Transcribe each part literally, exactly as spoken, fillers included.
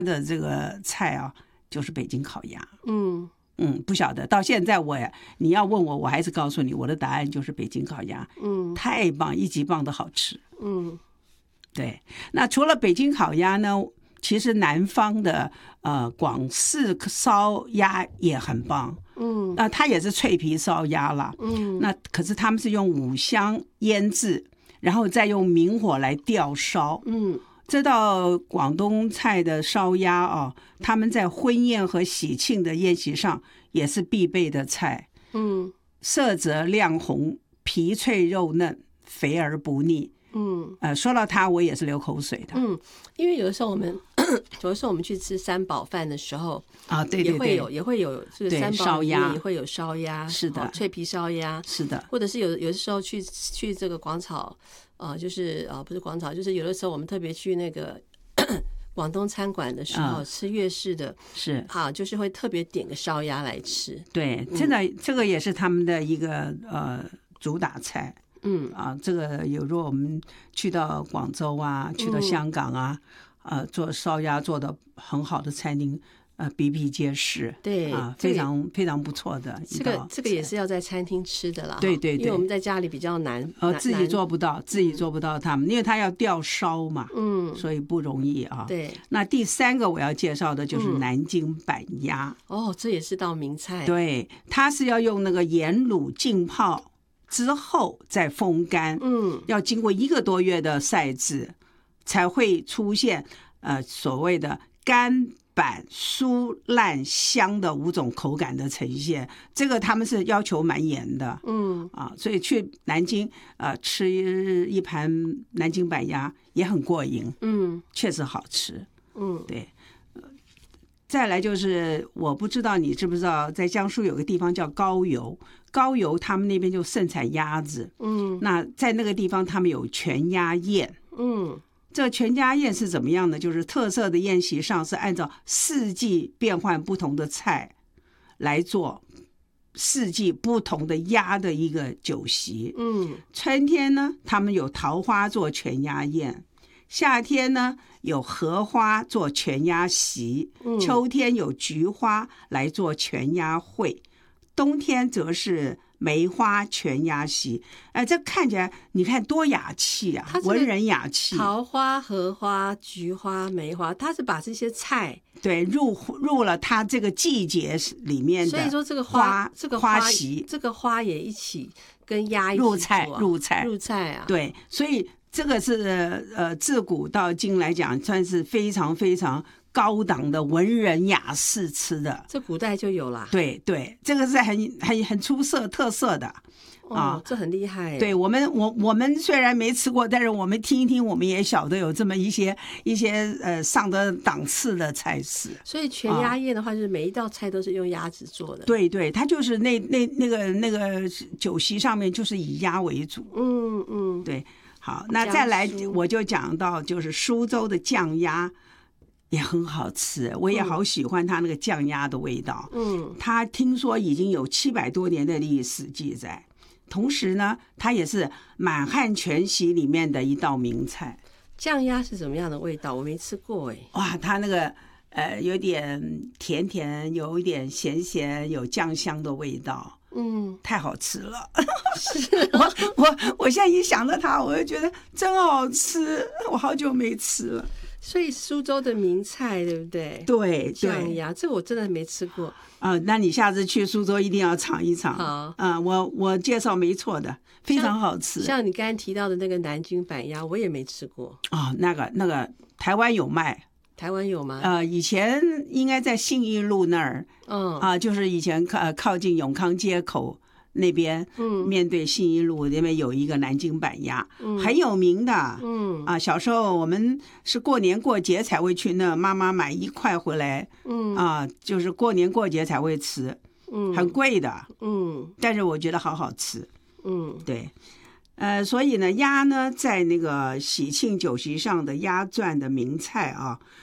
的这个菜啊，就是北京烤鸭。 嗯嗯，不晓得到现在我你要问我，我还是告诉你，我的答案就是北京烤鸭。 嗯， 太棒，一级棒的好吃。 嗯， 对。那除了北京烤鸭呢，其实南方的呃广式烧鸭也很棒。 嗯， 那它也是脆皮烧鸭啦。 嗯， 那可是他们是用五香腌制，然后再用明火来吊烧。 嗯， 这道广东菜的烧鸭啊，他们在婚宴和喜庆的宴席上也是必备的菜。 嗯， 色泽亮红，皮脆肉嫩，肥而不腻。 嗯， 呃，说到它，我也是流口水的。 嗯，因为有的时候我们，有的时候我们去吃三宝饭的时候啊，对对对， 也会有也会有这个三宝里面也会有烧鸭， 是的， 脆皮烧鸭， 是的， 或者是有有的时候去去这个广草，呃，就是呃不是广草，就是有的时候我们特别去那个广东餐馆的时候、嗯、吃粤式的， 是啊，就是会特别点个烧鸭来吃。 对，真的、嗯、这个也是他们的一个呃主打菜。 嗯啊，这个有时候我们去到广州啊，去到香港啊，嗯、呃，做烧鸭做的很好的餐厅，呃，比比皆是。 对啊，非常非常不错的。 这个这个也是要在餐厅吃的啦。 对对对， 因为我们在家里比较难， 呃，自己做不到，自己做不到他们，因为他要吊烧嘛， 嗯， 所以不容易啊。 对。 那第三个我要介绍的就是南京板鸭。 嗯、哦，这也是道名菜。 对，它是要用那个盐卤浸泡。之后再风干， 嗯， 要经过一个多月的晒制，才会出现呃所谓的干板酥烂香的五种口感的呈现。这个他们是要求蛮严的， 嗯啊，所以去南京呃吃一盘南京板鸭也很过瘾， 嗯， 确实好吃， 嗯， 对。再来就是我不知道你知不知道，在江苏有个地方叫高邮，高邮他们那边就盛产鸭子， 嗯， 那在那个地方他们有全鸭宴， 嗯， 这全鸭宴是怎么样呢？就是特色的宴席上是按照四季变换不同的菜来做四季不同的鸭的一个酒席， 嗯， 春天呢他们有桃花做全鸭宴，夏天呢有荷花做全鸭席，秋天有菊花来做全鸭会，冬天则是梅花全鸭席。哎，这看起来你看多雅气啊，文人雅气。 桃花、荷花、菊花、梅花，它是把这些菜对入入了它这个季节里面的， 所以说这个花这个花席， 这个花也一起跟鸭一起、啊、 入菜入菜入菜啊。 对，所以这个是呃自古到今来讲，算是非常非常高档的文人雅士吃的。 这古代就有啦。 对对，这个是很很很出色特色的。 啊、哦，这很厉害。 对我们，我我们虽然没吃过，但是我们听一听，我们也晓得有这么一些一些呃上的档次的菜式。 所以全鸭宴的话，就是每一道菜都是用鸭子做的。 对对，它就是那那那个那个酒席上面就是以鸭为主。 嗯嗯， 对。好，那再来我就讲到就是苏州的酱鸭也很好吃，我也好喜欢它那个酱鸭的味道。 嗯， 它听说已经有七百多年的历史记载。同时呢，它也是满汉全席里面的一道名菜。 酱鸭是什么样的味道？我没吃过哎。 哇，它那个呃有点甜甜，有一点咸咸，有酱香的味道。 嗯， 太好吃了。我我我现在一想到它，我就觉得真好吃。我好久没吃了。 所以苏州的名菜对不对？ 对， 酱鸭，这我真的没吃过。 啊、呃，那你下次去苏州一定要尝一尝。 好， 啊、呃，我我介绍没错的，非常好吃。 像, 像你刚才提到的那个南京板鸭，我也没吃过。 啊、哦，那个那个台湾有卖。 台湾有吗？ 呃，以前应该在信义路那儿， 嗯啊、呃，就是以前靠靠近永康街口那边， 嗯， 面对信义路那边有一个南京板鸭， 嗯， 很有名的， 嗯啊，小时候我们是过年过节才会去那，妈妈买一块回来， 嗯啊，就是过年过节才会吃， 嗯， 很贵的， 嗯， 但是我觉得好好吃， 嗯， 对。呃，所以呢，鸭呢，在那个喜庆酒席上的鸭馔的名菜啊，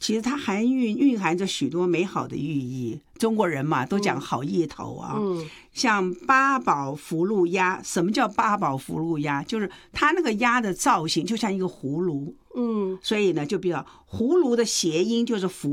其实它含蕴蕴含着许多美好的寓意。中国人嘛，都讲好意头啊。 嗯， 像八宝福禄鸭，什么叫八宝福禄鸭？就是它那个鸭的造型就像一个葫芦。 嗯， 所以呢，就比较葫芦的谐音就是福。